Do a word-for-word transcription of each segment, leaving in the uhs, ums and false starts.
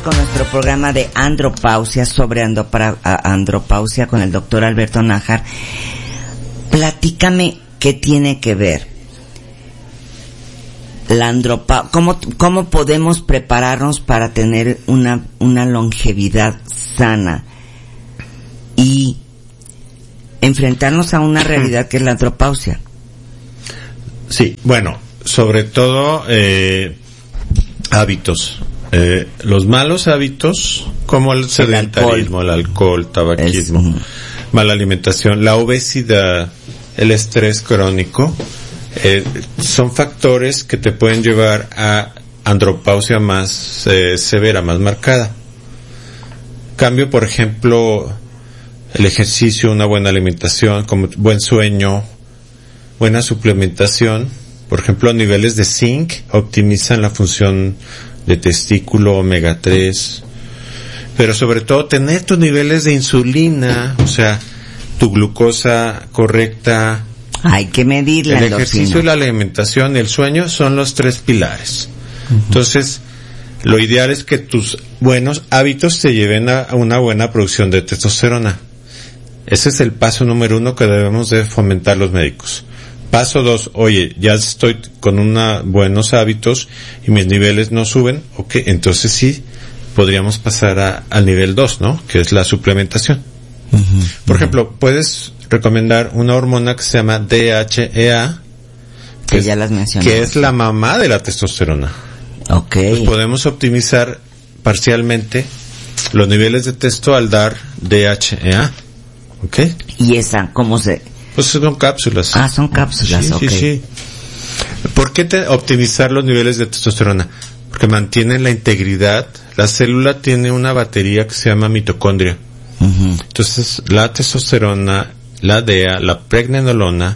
con nuestro programa de andropausia, sobre andopra, andropausia con el doctor Alberto Nájar. Platícame qué tiene que ver la andropausia, cómo, cómo podemos prepararnos para tener una, una longevidad sana y enfrentarnos a una realidad que es la andropausia. Sí, bueno, sobre todo eh, hábitos. Eh, los malos hábitos, como el sedentarismo, el alcohol, el tabaquismo, es, mala alimentación, la obesidad, el estrés crónico, eh, son factores que te pueden llevar a andropausia más eh, severa, más marcada. Cambio, por ejemplo, el ejercicio, una buena alimentación, como buen sueño, buena suplementación. Por ejemplo, niveles de zinc optimizan la función de testículo, omega tres, pero sobre todo tener tus niveles de insulina, o sea, tu glucosa correcta. Hay que medirla. El ejercicio y la alimentación y el sueño son los tres pilares. Uh-huh. Entonces, lo ideal es que tus buenos hábitos te lleven a una buena producción de testosterona. Ese es el paso número uno que debemos de fomentar los médicos. Paso dos, oye, ya estoy con una buenos hábitos y mis niveles no suben, ok, entonces sí, podríamos pasar a, al nivel dos, ¿no? Que es la suplementación. Uh-huh, Por uh-huh. ejemplo, puedes recomendar una hormona que se llama D H E A, que, que ya es, las mencioné, que es la mamá de la testosterona. Ok. Pues podemos optimizar parcialmente los niveles de testo al dar D H E A, ok. ¿Y esa cómo se...? Pues son cápsulas. Ah, son cápsulas, sí, ok. Sí, sí. ¿Por qué te, optimizar los niveles de testosterona? Porque mantienen la integridad. La célula tiene una batería que se llama mitocondria. Uh-huh. Entonces, la testosterona, la D E A, la pregnenolona,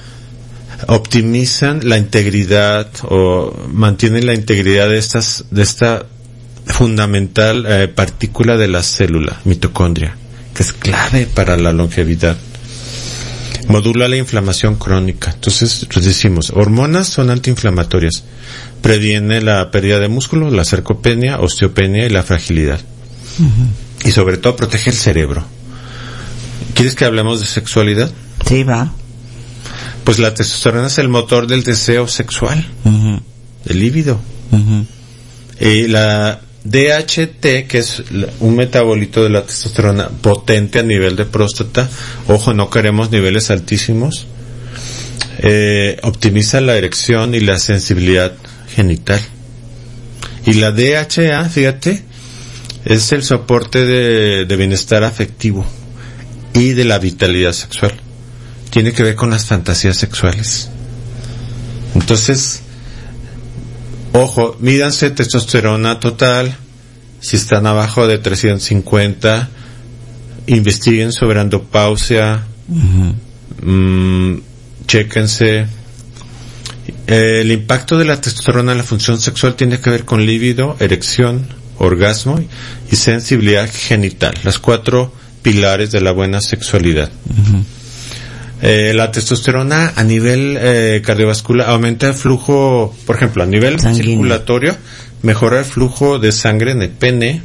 optimizan la integridad o mantienen la integridad de estas, de esta fundamental eh, partícula de la célula, mitocondria, que es clave para la longevidad. Modula la inflamación crónica. Entonces, les decimos, hormonas son antiinflamatorias. Previene la pérdida de músculo, la sarcopenia, osteopenia y la fragilidad. Uh-huh. Y sobre todo protege el cerebro. ¿Quieres que hablemos de sexualidad? Sí, va. Pues la testosterona es el motor del deseo sexual, uh-huh. del líbido. Uh-huh. Y la D H T, que es un metabolito de la testosterona potente a nivel de próstata, ojo, no queremos niveles altísimos, eh, optimiza la erección y la sensibilidad genital. Y la D H A, fíjate, es el soporte de, de bienestar afectivo y de la vitalidad sexual. Tiene que ver con las fantasías sexuales. Entonces, ojo, mídanse testosterona total. Si están abajo de trescientos cincuenta, investiguen sobre andropausia. Uh-huh. mmm, chéquense. El impacto de la testosterona en la función sexual tiene que ver con líbido, erección, orgasmo y sensibilidad genital. Las cuatro pilares de la buena sexualidad. Uh-huh. Eh, la testosterona a nivel eh, cardiovascular aumenta el flujo, por ejemplo, a nivel sanguíneo, circulatorio, mejora el flujo de sangre en el pene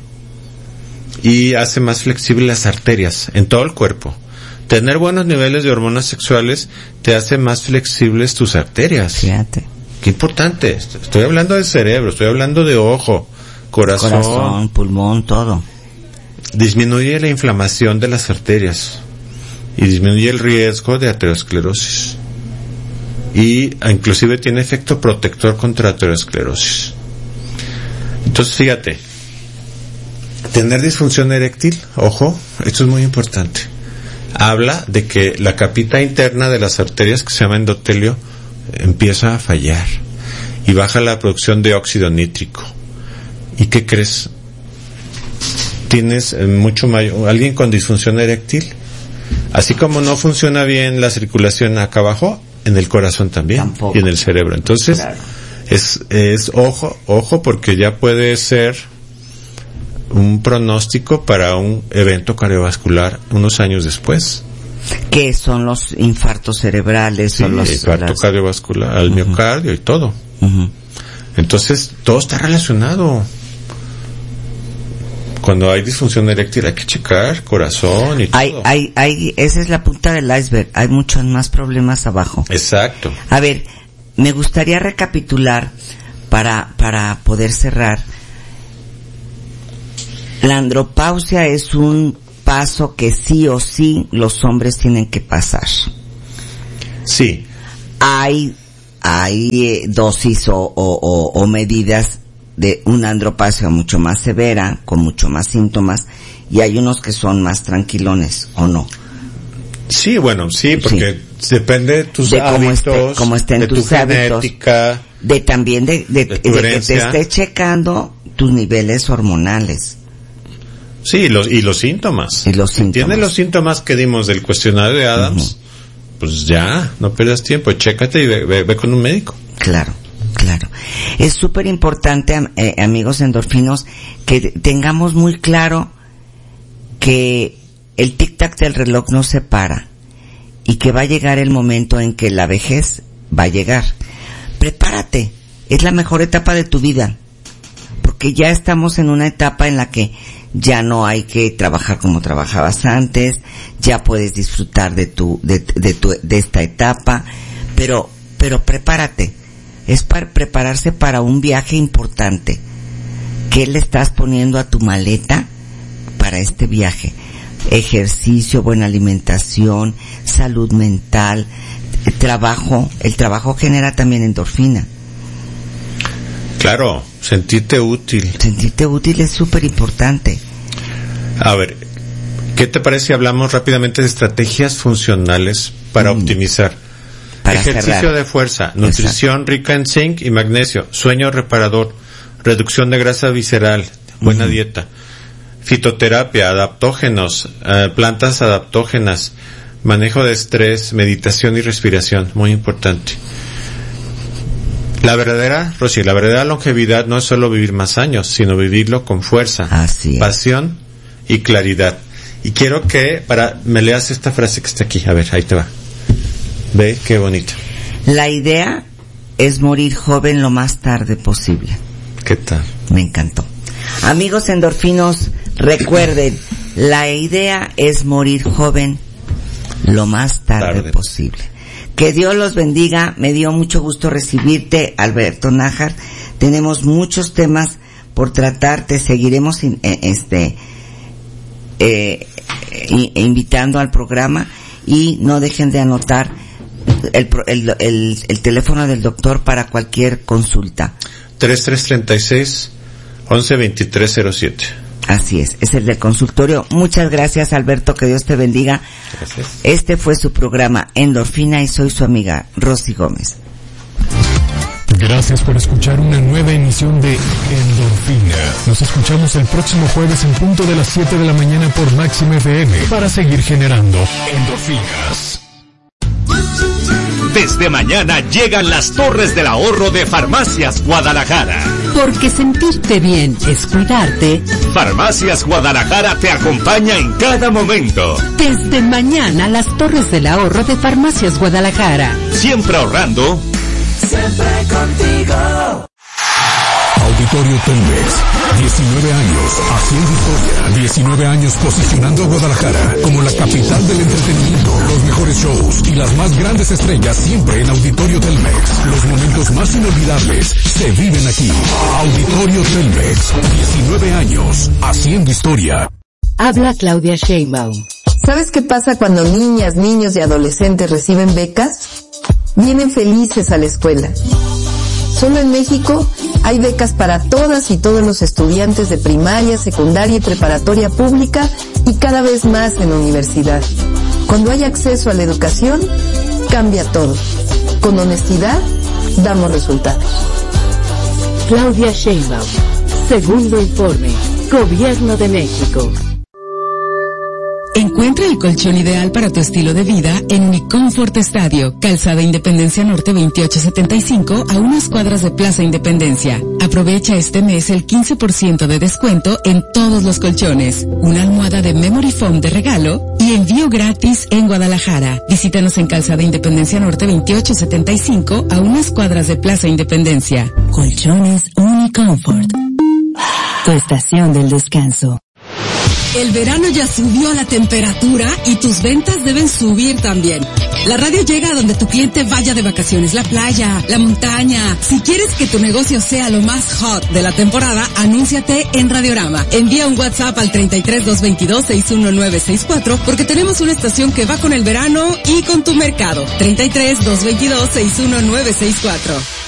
y hace más flexibles las arterias en todo el cuerpo. Tener buenos niveles de hormonas sexuales te hace más flexibles tus arterias. Fíjate. Qué importante. Estoy hablando del cerebro, estoy hablando de ojo, corazón, corazón, pulmón, todo. Disminuye la inflamación de las arterias y disminuye el riesgo de aterosclerosis. Y inclusive tiene efecto protector contra aterosclerosis. Entonces, fíjate, tener disfunción eréctil, ojo, esto es muy importante. Habla de que la capita interna de las arterias, que se llama endotelio, empieza a fallar y baja la producción de óxido nítrico. ¿Y qué crees? Tienes mucho mayor, alguien con disfunción eréctil, así como no funciona bien la circulación acá abajo, en el corazón también. Tampoco. Y en el cerebro. Entonces, claro. es, es ojo, ojo, porque ya puede ser un pronóstico para un evento cardiovascular unos años después. ¿Qué son los infartos cerebrales? Sí, o los infarto las... cardiovascular, al uh-huh. miocardio y todo. Uh-huh. Entonces, todo está relacionado. cuando hay disfunción eréctil hay que checar corazón y todo. Hay, hay, hay, esa es la punta del iceberg. Hay muchos más problemas abajo. Exacto. A ver, me gustaría recapitular para, para poder cerrar. La andropausia es un paso que sí o sí los hombres tienen que pasar. Sí. Hay, hay eh, dosis o, o, o, o medidas de una andropausia mucho más severa, con mucho más síntomas, y hay unos que son más tranquilones, ¿o no? Sí, bueno, sí, porque sí. Depende de tus de hábitos, cómo esté, cómo estén de tus tu hábitos, genética, de también de, de, de, de, tu de que te esté checando tus niveles hormonales. Sí, los, y los síntomas. Y los síntomas. ¿Tienes los síntomas que dimos del cuestionario de Adams? Uh-huh. Pues ya, no pierdas tiempo, chécate y ve, ve, ve con un médico. Claro, claro. Es súper importante, eh, amigos endorfinos, que tengamos muy claro que el tic-tac del reloj no se para y que va a llegar el momento en que la vejez va a llegar. Prepárate, es la mejor etapa de tu vida, porque ya estamos en una etapa en la que ya no hay que trabajar como trabajabas antes, ya puedes disfrutar de tu, de, de tu, de esta etapa, pero, pero prepárate, es para prepararse para un viaje importante. ¿Qué le estás poniendo a tu maleta para este viaje? Ejercicio, buena alimentación, salud mental, trabajo, el trabajo genera también endorfina. Claro, sentirte útil. Sentirte útil es súper importante. A ver, ¿qué te parece si hablamos rápidamente de estrategias funcionales para mm. optimizar? Para Ejercicio cerrar. de fuerza, nutrición Exacto. rica en zinc y magnesio, sueño reparador, reducción de grasa visceral, buena mm. dieta, fitoterapia, adaptógenos, eh, plantas adaptógenas, manejo de estrés, meditación y respiración, muy importante. La verdadera, Rosy, la verdadera longevidad no es solo vivir más años, sino vivirlo con fuerza, Así es. pasión y claridad. Y quiero que, para, me leas esta frase que está aquí. A ver, ahí te va. Ve, qué bonito. La idea es morir joven lo más tarde posible. ¿Qué tal? Me encantó. Amigos endorfinos, recuerden, la idea es morir joven lo más tarde, tarde. posible. Que Dios los bendiga. Me dio mucho gusto recibirte, Alberto Nájar. Tenemos muchos temas por tratar. Te seguiremos in, eh, este eh, eh, invitando al programa, y no dejen de anotar el, el, el, el teléfono del doctor para cualquier consulta. tres tres tres seis, once veintitrés cero siete. Así es, es el del consultorio. Muchas gracias, Alberto, que Dios te bendiga. Gracias. Este fue su programa Endorfina y soy su amiga Rosy Gómez. Gracias por escuchar una nueva emisión de Endorfina. Nos escuchamos el próximo jueves en punto de las siete de la mañana por Máxima F M para seguir generando endorfinas. Desde mañana llegan las Torres del Ahorro de Farmacias Guadalajara. Porque sentirte bien es cuidarte. Farmacias Guadalajara te acompaña en cada momento. Desde mañana las Torres del Ahorro de Farmacias Guadalajara. Siempre ahorrando. Siempre contigo. Auditorio Telmex, diecinueve años haciendo historia, diecinueve años posicionando a Guadalajara como la capital del entretenimiento, los mejores shows y las más grandes estrellas siempre en Auditorio Telmex. Los momentos más inolvidables se viven aquí. Auditorio Telmex, diecinueve años haciendo historia. Habla Claudia Sheinbaum. ¿Sabes qué pasa cuando niñas, niños y adolescentes reciben becas? Vienen felices a la escuela. Solo en México hay becas para todas y todos los estudiantes de primaria, secundaria y preparatoria pública, y cada vez más en universidad. Cuando hay acceso a la educación, cambia todo. Con honestidad, damos resultados. Claudia Sheinbaum. Segundo informe. Gobierno de México. Encuentra el colchón ideal para tu estilo de vida en Unicomfort Estadio, Calzada Independencia Norte veintiocho setenta y cinco, a unas cuadras de Plaza Independencia. Aprovecha este mes el quince por ciento de descuento en todos los colchones, una almohada de Memory Foam de regalo y envío gratis en Guadalajara. Visítanos en Calzada Independencia Norte veintiocho setenta y cinco, a unas cuadras de Plaza Independencia. Colchones Unicomfort, tu estación del descanso. El verano ya subió la temperatura y tus ventas deben subir también. La radio llega a donde tu cliente vaya de vacaciones, la playa, la montaña. Si quieres que tu negocio sea lo más hot de la temporada, anúnciate en Radiorama. Envía un WhatsApp al treinta y tres, doscientos veintidós, sesenta y uno nueve sesenta y cuatro porque tenemos una estación que va con el verano y con tu mercado. treinta y tres, doscientos veintidós, sesenta y uno nueve sesenta y cuatro.